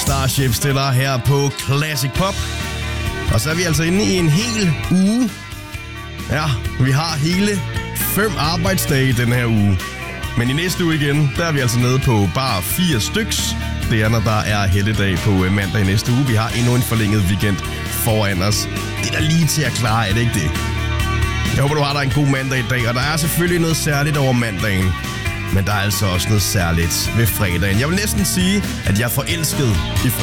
Starship stiller her på Classic Pop. Og så er vi altså inde i en hel uge. Ja, vi har hele 5 arbejdsdage den her uge. Men i næste uge igen, der er vi altså nede på bare 4 styks. Det er, når der er helligdag på mandag i næste uge. Vi har endnu en forlænget weekend foran os. Det er da lige til at klare, er det ikke det? Jeg håber, du har dig en god mandag i dag, og der er selvfølgelig noget særligt over mandagen. Men der er altså også noget særligt ved fredagen. Jeg vil næsten sige, at jeg er forelsket i fredag.